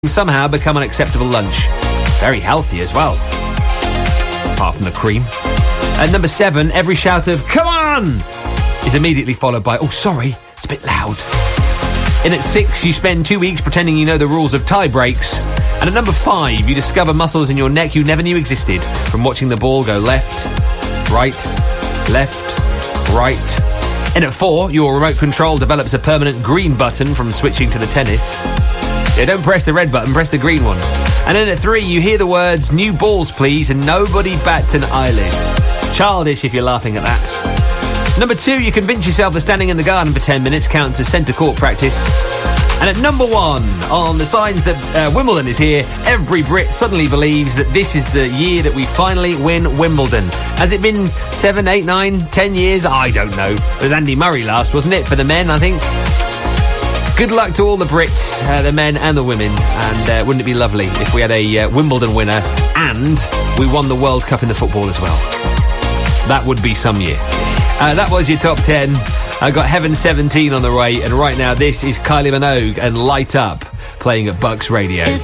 somehow become an acceptable lunch. Very healthy as well, apart from the cream. At number 7, every shout of "come on" is immediately followed by "oh sorry, it's a bit loud." In at 6, you spend 2 weeks pretending you know the rules of tie breaks. And at number 5, you discover muscles in your neck you never knew existed from watching the ball go left, right, right. And at 4, your remote control develops a permanent green button from switching to the tennis. Yeah, don't press the red button, press the green one. And then at 3, you hear the words "new balls please" and nobody bats an eyelid. Childish if you're laughing at that. Number 2, you convince yourself that standing in the garden for 10 minutes counts as centre court practice. And at number 1, on the signs that Wimbledon is here, every Brit suddenly believes that this is the year that we finally win Wimbledon. Has it been 7, 8, 9, 10 years? I don't know. It was Andy Murray last, wasn't it, for the men, I think? Good luck to all the Brits, the men and the women. And wouldn't it be lovely if we had a Wimbledon winner and we won the World Cup in the football as well? That would be some year. That was your top 10. I got Heaven 17 on the way, and right now this is Kylie Minogue and Light Up, playing at Bucks Radio.